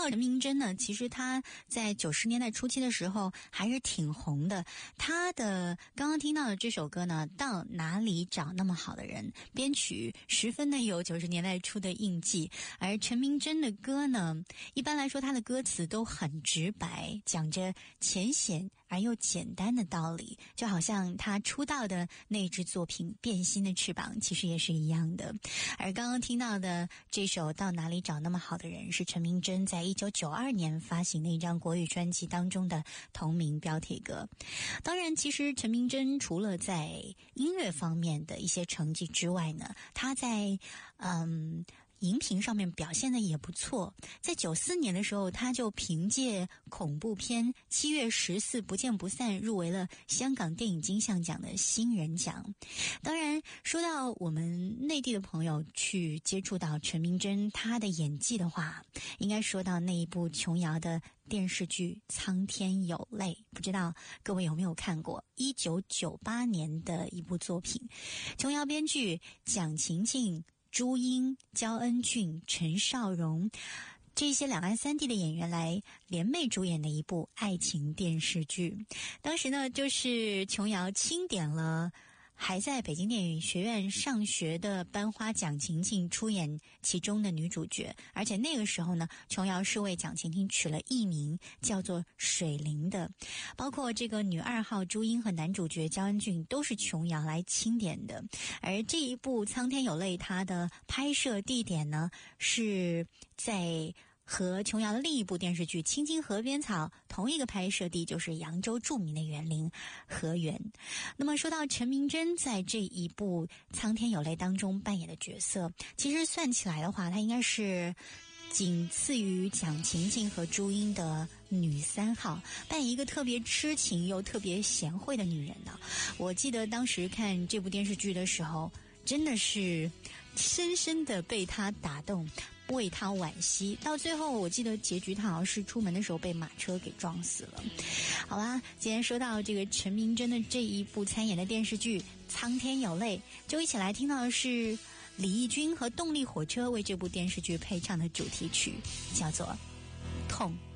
陈明真呢，其实他在90年代初期的时候还是挺红的。他的刚刚听到的这首歌呢，到哪里找那么好的人，编曲十分的有90年代初的印记。而陈明真的歌呢，一般来说他的歌词都很直白，讲着浅显而又简单的道理，就好像他出道的那支作品《变心的翅膀》其实也是一样的。而刚刚听到的这首《到哪里找那么好的人》是陈明真在1992年发行的一张国语专辑当中的同名标题歌。当然，其实陈明真除了在音乐方面的一些成绩之外呢，他在荧屏上面表现的也不错。在94年的时候，他就凭借恐怖片《7月14不见不散》入围了香港电影金像奖的新人奖。当然，说到我们内地的朋友去接触到陈明真他的演技的话，应该说到那一部琼瑶的电视剧《苍天有泪》，不知道各位有没有看过？1998年的一部作品，琼瑶编剧，蒋勤勤、朱茵、焦恩俊、陈少荣这些两岸三地的演员来联袂主演的一部爱情电视剧。当时呢，就是琼瑶钦点了还在北京电影学院上学的班花蒋勤勤出演其中的女主角，而且那个时候呢，琼瑶是为蒋勤勤取了艺名叫做水灵的，包括这个女2号朱茵和男主角焦恩俊都是琼瑶来钦点的。而这一部《苍天有泪》它的拍摄地点呢，是在和琼瑶的另一部电视剧《青青河边草》同一个拍摄地，就是扬州著名的园林河源。那么说到陈明真在这一部《苍天有泪》当中扮演的角色，其实算起来的话，她应该是仅次于蒋勤勤和朱茵的女3号，扮演一个特别痴情又特别贤惠的女人呢。我记得当时看这部电视剧的时候，真的是深深的被她打动，为他惋惜，到最后我记得结局他好像是出门的时候被马车给撞死了。好啦，今天说到这个陈明真的这一部参演的电视剧《苍天有泪》，就一起来听到的是李翊君和动力火车为这部电视剧配唱的主题曲，叫做《痛》。